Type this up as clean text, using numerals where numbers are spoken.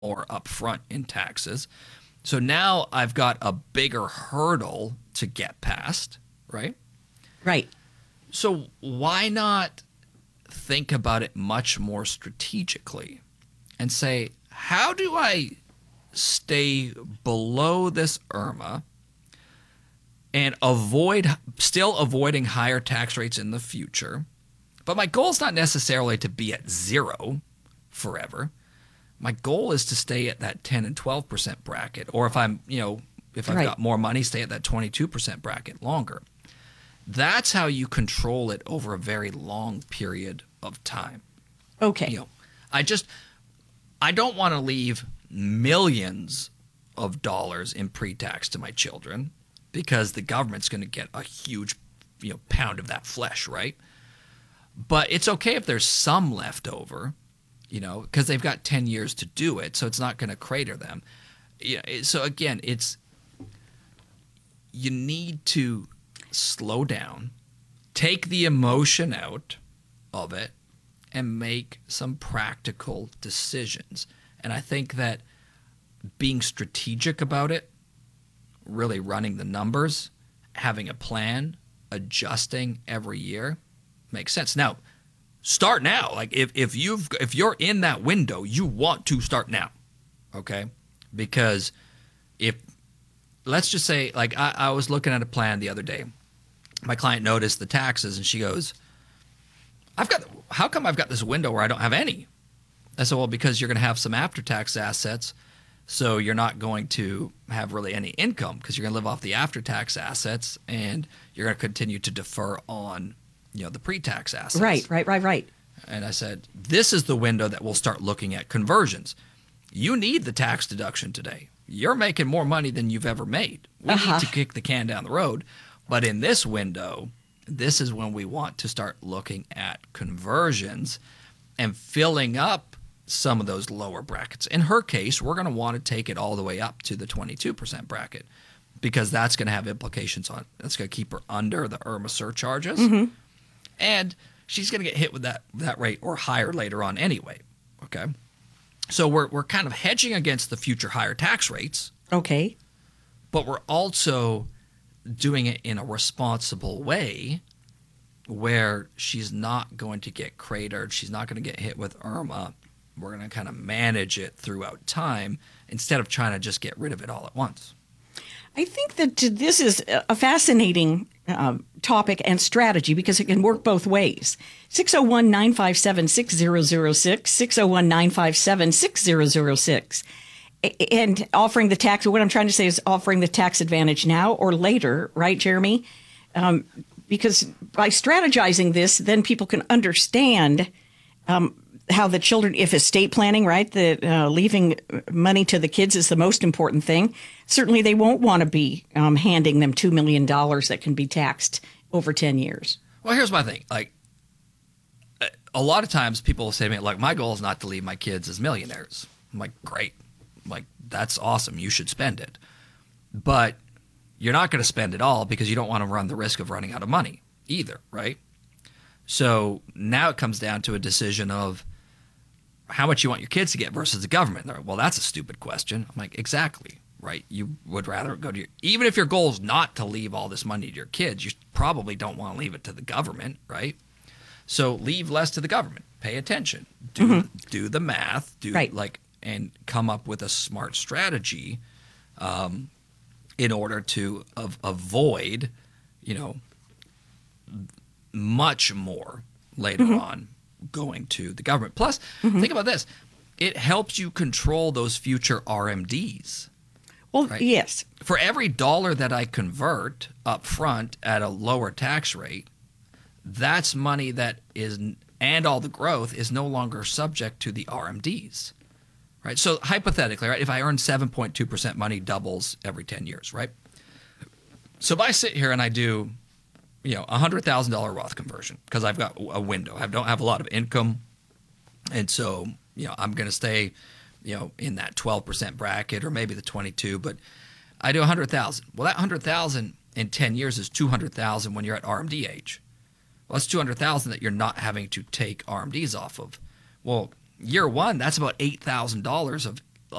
more upfront in taxes. So now I've got a bigger hurdle to get past, right? Right. So why not think about it much more strategically and say, how do I stay below this IRMA and avoiding higher tax rates in the future? But my goal is not necessarily to be at zero forever. My goal is to stay at that 10 and 12% bracket, or if I've got more money, stay at that 22% bracket longer. That's how you control it over a very long period of time. Okay. I don't want to leave millions of dollars in pre-tax to my children because the government's going to get a huge, pound of that flesh, right? But it's okay if there's some left over, because they've got 10 years to do it, so it's not going to crater them. So again, you need to slow down, take the emotion out of it, and make some practical decisions. And I think that being strategic about it, really running the numbers, having a plan, adjusting every year makes sense. Now, start now. Like if you're in that window, you want to start now, okay? Because let's just say, like I was looking at a plan the other day. My client noticed the taxes, and she goes, how come I've got this window where I don't have any? I said, well, because you're going to have some after-tax assets, so you're not going to have really any income because you're going to live off the after-tax assets, and you're going to continue to defer on the pre-tax assets. Right. And I said, this is the window that we'll start looking at conversions. You need the tax deduction today. You're making more money than you've ever made. We need to kick the can down the road. But in this window, this is when we want to start looking at conversions and filling up some of those lower brackets. In her case, we're going to want to take it all the way up to the 22% bracket because that's going to have implications on it. That's going to keep her under the IRMA surcharges. Mm-hmm. And she's going to get hit with that rate or higher later on anyway, okay? So we're kind of hedging against the future higher tax rates. Okay. But we're also doing it in a responsible way where she's not going to get cratered. She's not going to get hit with IRMA. We're going to kind of manage it throughout time instead of trying to just get rid of it all at once. I think that this is a fascinating topic and strategy because it can work both ways. 601-957-6006, 601-957-6006. And offering the tax, what I'm trying to say is offering the tax advantage now or later, right, Jeremy? Because by strategizing this, then people can understand how the children, if estate planning, right, leaving money to the kids is the most important thing. Certainly they won't want to be handing them $2 million that can be taxed over 10 years. Well, here's my thing. Like, a lot of times people will say to me, like, my goal is not to leave my kids as millionaires. I'm like, great. Like, that's awesome. You should spend it. But you're not going to spend it all because you don't want to run the risk of running out of money either, right? So now it comes down to a decision of how much you want your kids to get versus the government. They're like, well, that's a stupid question. I'm like, exactly, right? You would rather go to even if your goal is not to leave all this money to your kids, you probably don't want to leave it to the government, right? So leave less to the government. Pay attention. Do the math. And come up with a smart strategy in order to avoid, much more later on going to the government. Plus, think about this. It helps you control those future RMDs. Well, right? Yes. For every dollar that I convert up front at a lower tax rate, that's money that is, and all the growth is no longer subject to the RMDs. Right. So hypothetically, right, if I earn 7.2%, money doubles every 10 years, right? So if I sit here and I do, $100,000 Roth conversion because I've got a window, I don't have a lot of income, and so I'm going to stay, in that 12% bracket or maybe the 22, but I do 100,000. Well, that 100,000 in 10 years is 200,000 when you're at RMD age. Well, that's 200,000 that you're not having to take RMDs off of. Well, year one, that's about $8,000 of